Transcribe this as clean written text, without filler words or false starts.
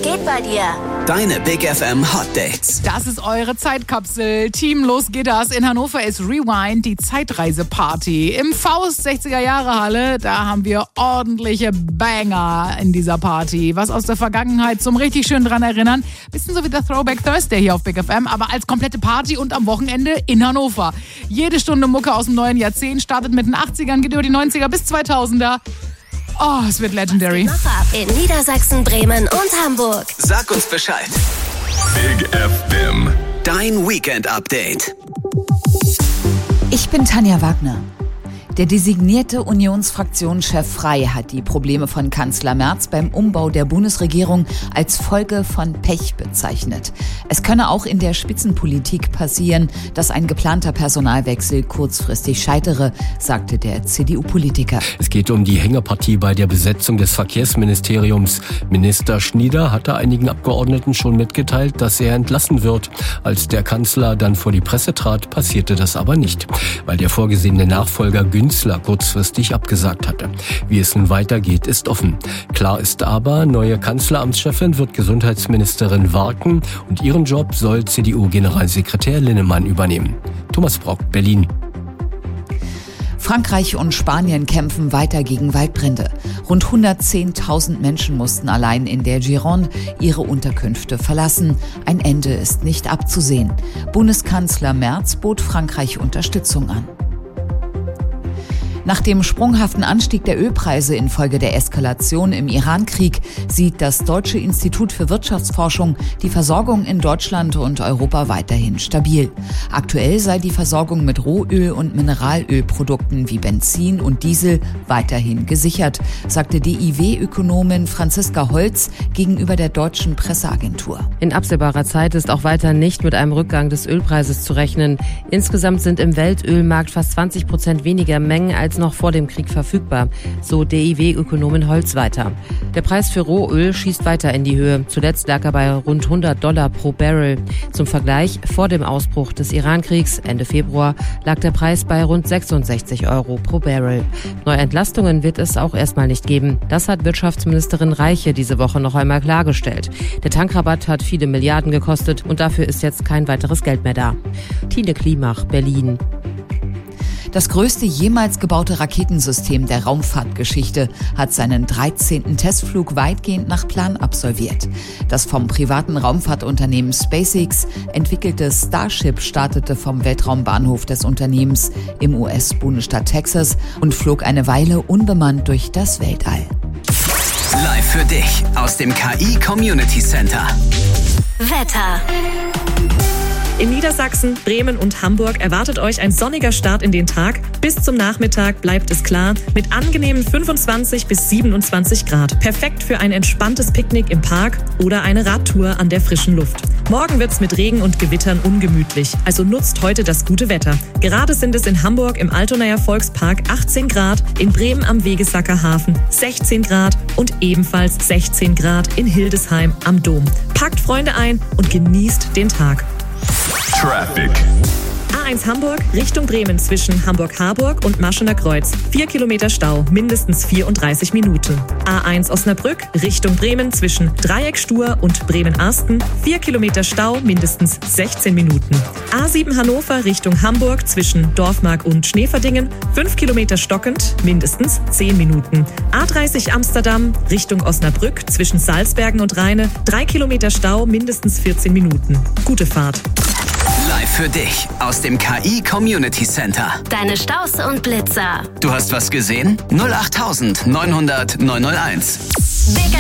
geht bei dir? Deine Big FM Hot Dates. Das ist eure Zeitkapsel. Team Los geht das. In Hannover ist Rewind, die Zeitreiseparty. Im Faust 60er-Jahre-Halle, da haben wir ordentliche Banger in dieser Party. Was aus der Vergangenheit zum richtig schön dran erinnern. Bisschen so wie der Throwback Thursday hier auf Big FM, aber als komplette Party und am Wochenende in Hannover. Jede Stunde Mucke aus dem neuen Jahrzehnt, startet mit den 80ern, geht über die 90er bis 2000er. Oh, es wird legendary. Noch ab in Niedersachsen, Bremen und Hamburg. Sag uns Bescheid. Big FM. Dein Weekend-Update. Ich bin Tanja Wagner. Der designierte Unionsfraktionschef Frey hat die Probleme von Kanzler Merz beim Umbau der Bundesregierung als Folge von Pech bezeichnet. Es könne auch in der Spitzenpolitik passieren, dass ein geplanter Personalwechsel kurzfristig scheitere, sagte der CDU-Politiker. Es geht um die Hängepartie bei der Besetzung des Verkehrsministeriums. Minister Schnieder hatte einigen Abgeordneten schon mitgeteilt, dass er entlassen wird. Als der Kanzler dann vor die Presse trat, passierte das aber nicht, weil der vorgesehene Nachfolger Günzler kurzfristig abgesagt hatte. Wie es nun weitergeht, ist offen. Klar ist aber, neue Kanzleramtschefin wird Gesundheitsministerin Warken und ihren Job soll CDU-Generalsekretär Linnemann übernehmen. Thomas Brock, Berlin. Frankreich und Spanien kämpfen weiter gegen Waldbrände. Rund 110.000 Menschen mussten allein in der Gironde ihre Unterkünfte verlassen. Ein Ende ist nicht abzusehen. Bundeskanzler Merz bot Frankreich Unterstützung an. Nach dem sprunghaften Anstieg der Ölpreise infolge der Eskalation im Iran-Krieg sieht das Deutsche Institut für Wirtschaftsforschung die Versorgung in Deutschland und Europa weiterhin stabil. Aktuell sei die Versorgung mit Rohöl- und Mineralölprodukten wie Benzin und Diesel weiterhin gesichert, sagte DIW-Ökonomin Franziska Holz gegenüber der deutschen Presseagentur. In absehbarer Zeit ist auch weiter nicht mit einem Rückgang des Ölpreises zu rechnen. Insgesamt sind im Weltölmarkt fast 20% weniger Mengen als noch vor dem Krieg verfügbar, so DIW-Ökonomin Holz weiter. Der Preis für Rohöl schießt weiter in die Höhe. Zuletzt lag er bei rund $100 pro Barrel. Zum Vergleich, vor dem Ausbruch des Iran-Kriegs Ende Februar lag der Preis bei rund 66 € pro Barrel. Neue Entlastungen wird es auch erstmal nicht geben. Das hat Wirtschaftsministerin Reiche diese Woche noch einmal klargestellt. Der Tankrabatt hat viele Milliarden gekostet und dafür ist jetzt kein weiteres Geld mehr da. Tine Klimach, Berlin. Das größte jemals gebaute Raketensystem der Raumfahrtgeschichte hat seinen 13. Testflug weitgehend nach Plan absolviert. Das vom privaten Raumfahrtunternehmen SpaceX entwickelte Starship startete vom Weltraumbahnhof des Unternehmens im US-Bundesstaat Texas und flog eine Weile unbemannt durch das Weltall. Live für dich aus dem KI Community Center. Wetter. In Niedersachsen, Bremen und Hamburg erwartet euch ein sonniger Start in den Tag. Bis zum Nachmittag bleibt es klar mit angenehmen 25 bis 27 Grad. Perfekt für ein entspanntes Picknick im Park oder eine Radtour an der frischen Luft. Morgen wird's mit Regen und Gewittern ungemütlich, also nutzt heute das gute Wetter. Gerade sind es in Hamburg im Altonaer Volkspark 18 Grad, in Bremen am Wegesacker Hafen 16 Grad und ebenfalls 16 Grad in Hildesheim am Dom. Packt Freunde ein und genießt den Tag. Traffic. A1 Hamburg Richtung Bremen zwischen Hamburg-Harburg und Maschener Kreuz. 4 Kilometer Stau, mindestens 34 Minuten. A1 Osnabrück Richtung Bremen zwischen Dreieck-Stur und Bremen-Arsten. 4 Kilometer Stau, mindestens 16 Minuten. A7 Hannover Richtung Hamburg zwischen Dorfmark und Schneeverdingen. 5 Kilometer stockend, mindestens 10 Minuten. A30 Amsterdam Richtung Osnabrück zwischen Salzbergen und Rheine. 3 Kilometer Stau, mindestens 14 Minuten. Gute Fahrt. Live für dich aus dem KI Community Center. Deine Staus und Blitzer. Du hast was gesehen? 08900 901. Big